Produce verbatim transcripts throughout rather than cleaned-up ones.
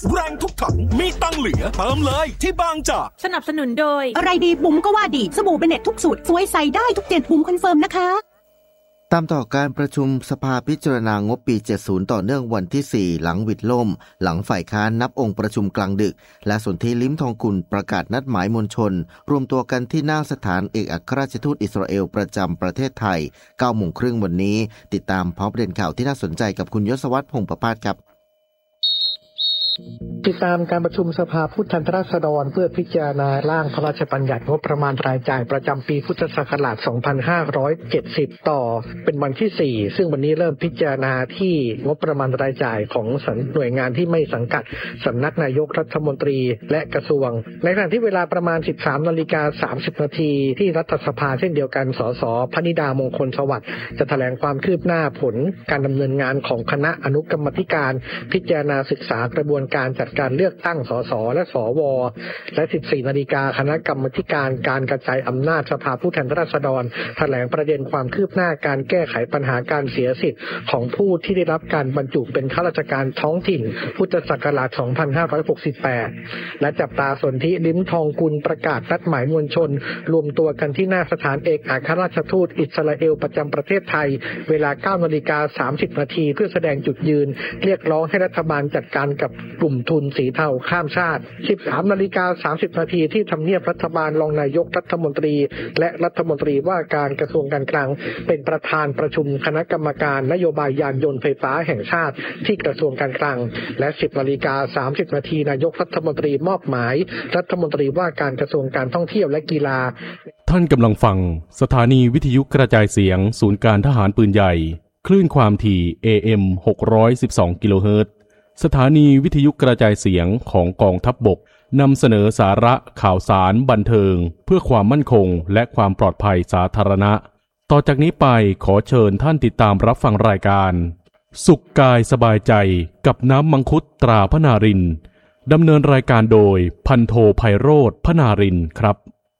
แรงทุกถังมีตังเหลือเติมเลยที่บางจากสนับสนุนโดยอะไรดีบุ๋มก็ว่าดีสบู่เบเน็ตทุกสูตรสวยใสได้ทุกเจ็ดบุ๋มคอนเฟิร์มนะคะตามต่อการประชุมสภาพิจารณางบปีเจ็ดสิบต่อเนื่องวันที่สี่หลังวิดล่มหลังฝ่ายค้านนับองค์ประชุมกลางดึกและสนธิลิ้มทองกุลประกาศนัดหมายมวลชนรวมตัวกันที่หน้าสถานเอกอัครราชทูตอิสราเอลประจำประเทศไทย เก้าโมงครึ่งวันนี้ติดตามพร้อมประเด็นข่าวที่น่าสนใจกับคุณยศวัฒน์พงษ์ประภาสครับติดตามการประชุมสภาผู้แทนราษฎรเพื่อพิจารณาร่างพระราชบัญญัติงบประมาณรายจ่ายประจำปีพุทธศักราชสองพันห้าร้อยเจ็ดสิบต่อเป็นวันที่สี่ซึ่งวันนี้เริ่มพิจารณาที่งบประมาณรายจ่ายของหน่วยงานที่ไม่สังกัดสำนักนายกรัฐมนตรีและกระทรวงในขณะที่เวลาประมาณ สิบสามนาฬิกาสามสิบนาทีที่รัฐสภาเช่นเดียวกันสสพนิดามงคลสวัสดิ์จะแถลงความคืบหน้าผลการดำเนินงานของคณะอนุกรรมาธิการพิจารณาศึกษากระบวนการจัดการเลือกตั้งสสและสวและ สิบสี่นาฬิกาคณะกรรมาธิการการกระจายอำนาจสภาผู้แทนราษฎรแถลงประเด็นความคืบหน้าการแก้ไขปัญหาการเสียสิทธิ์ของผู้ที่ได้รับการบรรจุเป็นข้าราชการท้องถิ่นพุทธศักราชสองพันห้าร้อยหกสิบแปดและจับตาสนธิลิ้มทองกุลประกาศนัดหมายมวลชนรวมตัวกันที่หน้าสถานเอกอัครราชทูตอิสราเอลประจำประเทศไทยเวลา เก้านาฬิกาสามสิบนาทีเพื่อแสดงจุดยืนเรียกร้องให้รัฐบาลจัดการกับกลุ่มทุนสีเทาข้ามชาติ สิบสามนาฬิกาสามสิบนาทีที่ทำเนียบรัฐบาลรองนายกรัฐมนตรีและรัฐมนตรีว่าการกระทรวงการคลังเป็นประธานประชุมคณะกรรมการนโยบายยานยนต์ไฟฟ้าแห่งชาติที่กระทรวงการคลังและ สิบนาฬิกาสามสิบนาทีนายกรัฐมนตรีมอบหมายรัฐมนตรีว่าการกระทรวงการท่องเที่ยวและกีฬาท่านกำลังฟังสถานีวิทยุกระจายเสียงศูนย์การทหารปืนใหญ่คลื่นความถี่ เอ เอ็ม หกร้อยสิบสอง กิโลเฮิรตซ์สถานีวิทยุกระจายเสียงของกองทัพบกนำเสนอสาระข่าวสารบันเทิงเพื่อความมั่นคงและความปลอดภัยสาธารณะต่อจากนี้ไปขอเชิญท่านติดตามรับฟังรายการสุขกายสบายใจกับน้ำมังคุดตราพนารินดำเนินรายการโดยพันโทไพโรจน์พนารินครับ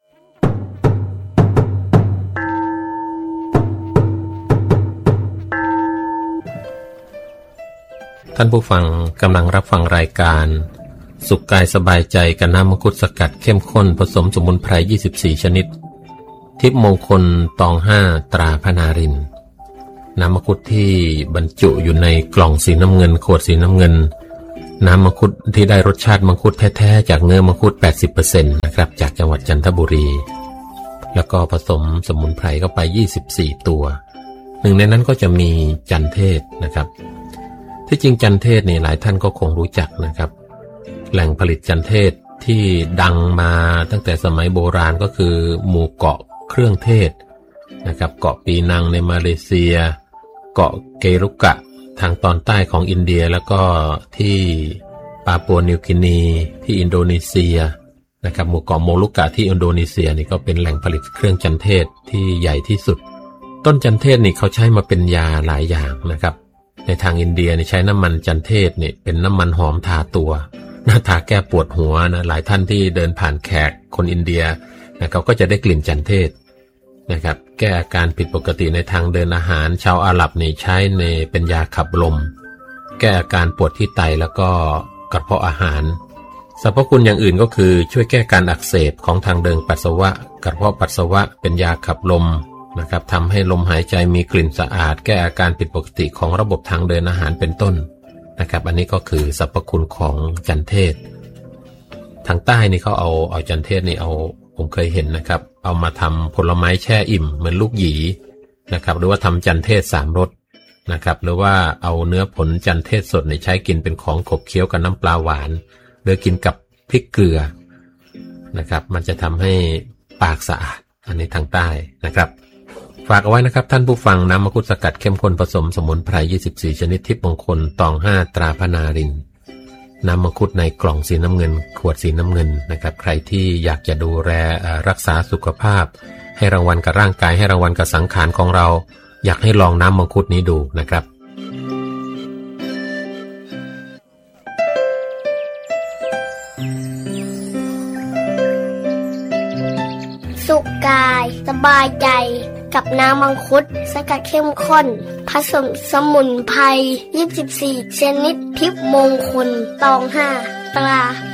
ท่านผู้ฟังกำลังรับฟังรายการสุขกายสบายใจกับน้ำมังคุดสกัดเข้มข้นผสมสมุนไพรยี่สิบสี่ชนิดทิพย์มงคลตองห้าตราพนารินน้ำมังคุดที่บรรจุอยู่ในกล่องสีน้ำเงินขวดสีน้ำเงินน้ำมังคุดที่ได้รสชาติมังคุดแท้ๆจากเนื้อมังคุด แปดสิบเปอร์เซ็นต์ นะครับจากจังหวัดจันทบุรีแล้วก็ผสมสมุนไพรเข้าไปยี่สิบสี่ตัวหนึ่งในนั้นก็จะมีจันเทศนะครับที่จริงจันเทศนี่หลายท่านก็คงรู้จักนะครับแหล่งผลิตจันเทศที่ดังมาตั้งแต่สมัยโบราณก็คือหมู่เกาะเครื่องเทศนะครับเกาะปีนังในมาเลเซียเกาะเกรุกะทางตอนใต้ของอินเดียแล้วก็ที่ปาปัวนิวกินีที่อินโดนีเซียนะครับหมู่เกาะโมลุกะที่อินโดนีเซียนี่ก็เป็นแหล่งผลิตเครื่องจันเทศที่ใหญ่ที่สุดต้นจันเทศนี่เขาใช้มาเป็นยาหลายอย่างนะครับในทางอินเดียนี่ใช้น้ำมันจันเทศนี่เป็นน้ำมันหอมทาตัวหน้าทาแก้ปวดหัวนะหลายท่านที่เดินผ่านแขกคนอินเดียนะเขาก็จะได้กลิ่นจันเทศนะครับแก้อาการผิดปกติในทางเดินอาหารชาวอาหรับนี่ใช้ในเป็นยาขับลมแก้อาการปวดที่ไตแล้วก็กระเพาะอาหารสรรพคุณอย่างอื่นก็คือช่วยแก้การอักเสบของทางเดินปัสสาวะกระเพาะปัสสาวะเป็นยาขับลมนะครับทำให้ลมหายใจมีกลิ่นสะอาดแก้อาการผิดปกติของระบบทางเดินอาหารเป็นต้นนะครับอันนี้ก็คือสรรพคุณของจันเทศทางใต้นี่เขาเอาเอาจันเทศนี่เอาผมเคยเห็นนะครับเอามาทำผลไม้แช่อิ่มเหมือนลูกหยีนะครับหรือว่าทำจันเทศสามรสนะครับหรือว่าเอาเนื้อผลจันเทศสดเนี่ยใช้กินเป็นของขบเคี้ยวกับน้ำปลาหวานหรือกินกับพริกเกลือนะครับมันจะทำให้ปากสะอาดอันนี้ทางใต้นะครับฝากเอาไว้นะครับท่านผู้ฟังน้ำมังคุดสกัดเข้มข้นผสมสมุนไพรยี่สิบสี่ชนิดทิพย์มงคลตองห้าตราพนารินน้ำมังคุดในกล่องสีน้ำเงินขวดสีน้ำเงินนะครับใครที่อยากจะดูแลรักษาสุขภาพให้รางวัลกับร่างกายให้รางวัลกับสังขารของเราอยากให้ลองน้ำมังคุดนี้ดูนะครับสุขกายสบายใจกับน้ำมังคุดสกัดเข้มข้นผผสมสมุนไพรยี่สิบสี่ชนิดทิพย์มงคลตองห้าตรา